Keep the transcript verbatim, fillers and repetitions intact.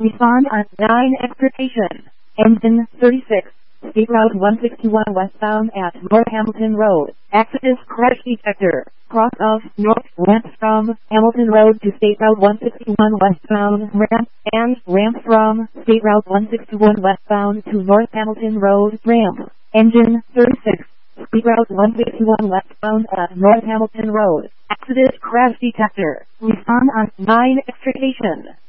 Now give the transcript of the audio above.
Respond on nine exportation. Engine thirty-six. State Route one sixty-one westbound at Northampton Road. Accident crash detector. Cross of North ramp from Hamilton Road to State Route one sixty-one westbound ramp, and ramp from State Route one sixty-one westbound to North Hamilton Road ramp. Engine thirty-six. State Route one sixty-one westbound at North Hamilton Road. Accident crash detector. Respond on nine extrication.